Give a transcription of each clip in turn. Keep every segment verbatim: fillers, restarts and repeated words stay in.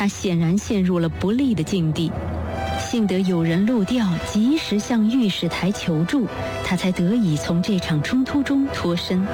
他显然陷入了不利的境地。幸得有人录调，及时向御史台求助，他才得以从这场冲突中脱身。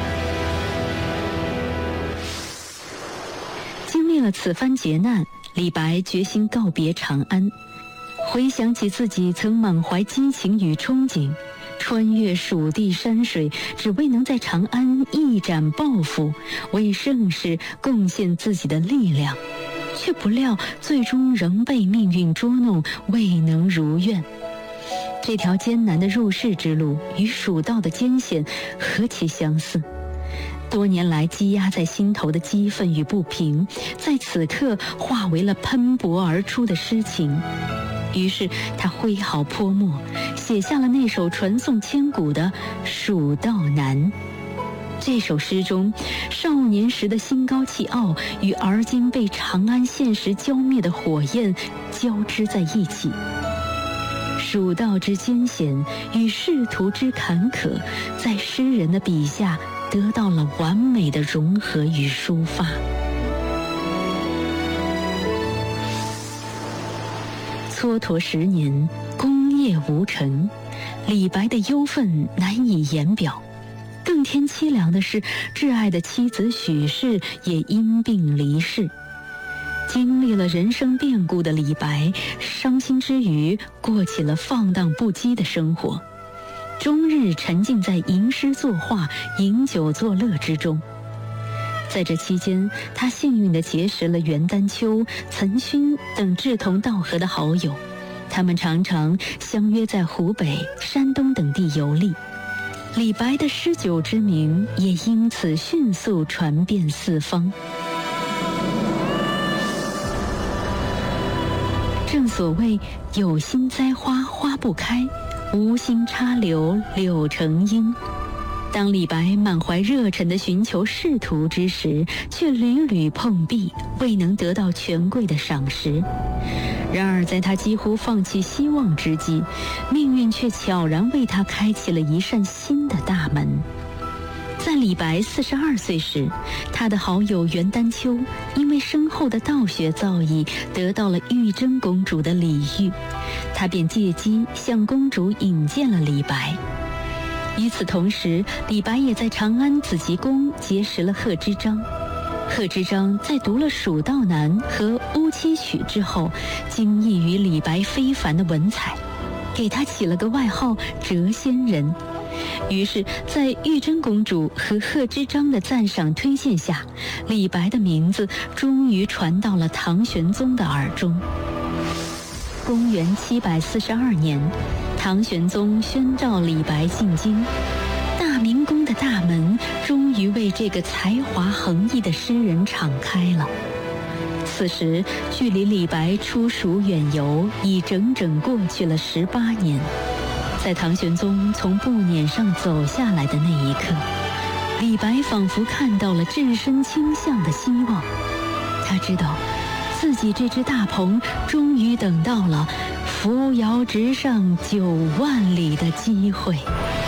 经历了此番劫难，李白决心告别长安。回想起自己曾满怀激情与憧憬，穿越蜀地山水，只为能在长安一展抱负，为盛世贡献自己的力量，却不料最终仍被命运捉弄，未能如愿。这条艰难的入仕之路与蜀道的艰险何其相似，多年来积压在心头的激愤与不平，在此刻化为了喷薄而出的诗情。于是他挥毫泼墨，写下了那首传颂千古的《蜀道难》。这首诗中，少年时的心高气傲与而今被长安现实浇灭的火焰交织在一起。蜀道之艰险与仕途之坎坷，在诗人的笔下得到了完美的融合与抒发。蹉跎十年，功业无成，李白的忧愤难以言表。更添凄凉的是，挚爱的妻子许氏也因病离世。经历了人生变故的李白，伤心之余，过起了放荡不羁的生活，终日沉浸在吟诗作画、饮酒作乐之中。在这期间，他幸运地结识了袁丹丘、岑勋等志同道合的好友，他们常常相约在湖北、山东等地游历。李白的诗酒之名也因此迅速传遍四方。正所谓有心栽花花不开，无心插柳柳成荫。当李白满怀热忱地寻求仕途之时，却屡屡碰壁，未能得到权贵的赏识。然而在他几乎放弃希望之际，命运却悄然为他开启了一扇新的大门。在李白四十二岁时，他的好友袁丹丘因为深厚的道学造诣，得到了玉真公主的礼遇，他便借机向公主引荐了李白。与此同时，李白也在长安紫极宫结识了贺知章。贺知章在读了《蜀道难》和《乌七曲》之后，惊异于李白非凡的文采，给他起了个外号“谪仙人”。于是在玉真公主和贺知章的赞赏推荐下，李白的名字终于传到了唐玄宗的耳中。公元七百四十二年，唐玄宗宣召李白进京，大明宫的大门终于为这个才华横溢的诗人敞开了。此时距离李白出蜀远游已整整过去了十八年。在唐玄宗从步辇上走下来的那一刻，李白仿佛看到了置身倾向的希望。他知道自己这只大鹏终于等到了扶摇直上九万里的机会。